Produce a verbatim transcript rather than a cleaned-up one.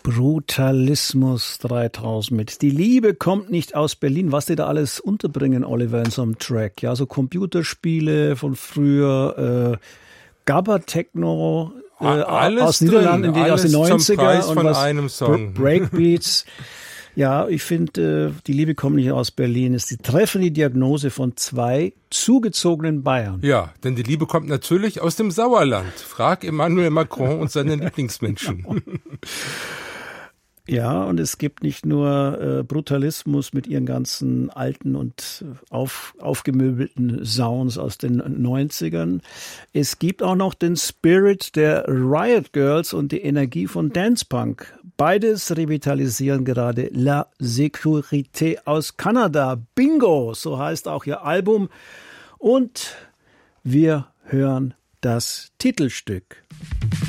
Brutalismus dreitausend mit Die Liebe kommt nicht aus Berlin. Was die da alles unterbringen, Oliver, in so einem Track? Ja, so Computerspiele von früher, äh, Gabba-Techno äh, alles aus Niederlanden, drin, die aus den neunziger und von was einem Song. Breakbeats. Ja, ich finde, äh, Die Liebe kommt nicht aus Berlin ist die treffende Diagnose von zwei zugezogenen Bayern. Ja, denn die Liebe kommt natürlich aus dem Sauerland. Frag Emmanuel Macron und seine Lieblingsmenschen. Ja, und es gibt nicht nur äh, Brutalismus mit ihren ganzen alten und auf, aufgemöbelten Sounds aus den neunzigern. Es gibt auch noch den Spirit der Riot Girls und die Energie von Dance Punk. Beides revitalisieren gerade La Sécurité aus Kanada. Bingo, so heißt auch ihr Album. Und wir hören das Titelstück.